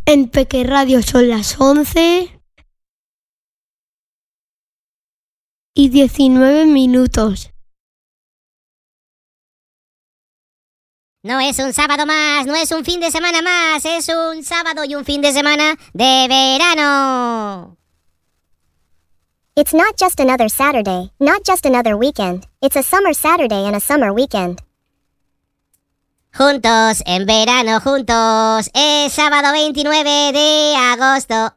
En Peque Radio son las 11:19. No es un sábado más, no es un fin de semana más, es un sábado y un fin de semana de verano. It's not just another Saturday, not just another weekend. It's a summer Saturday and a summer weekend. Juntos, en verano, juntos, es sábado 29 de agosto.